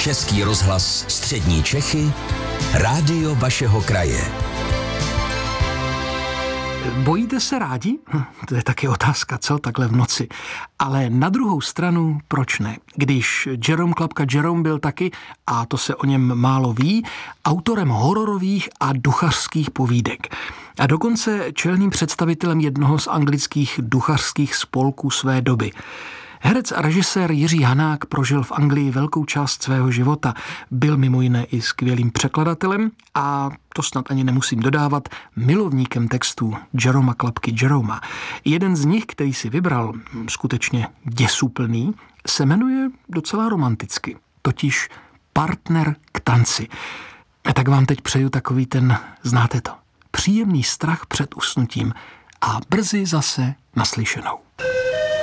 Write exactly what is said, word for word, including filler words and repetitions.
Český rozhlas Střední Čechy, rádio vašeho kraje. Bojíte se rádi? Hm, to je taky otázka, co takhle v noci. Ale na druhou stranu, proč ne? Když Jerome Klapka Jerome byl taky, a to se o něm málo ví, autorem hororových a duchařských povídek. A dokonce čelným představitelem jednoho z anglických duchařských spolků své doby. Herec a režisér Jiří Hanák prožil v Anglii velkou část svého života. Byl mimo jiné i skvělým překladatelem a to snad ani nemusím dodávat, milovníkem textů Jeroma Klapky Jeroma. Jeden z nich, který si vybral, skutečně děsuplný, se jmenuje docela romanticky, totiž Partner k tanci. A tak vám teď přeju takový ten, znáte to, příjemný strach před usnutím a brzy zase naslyšenou.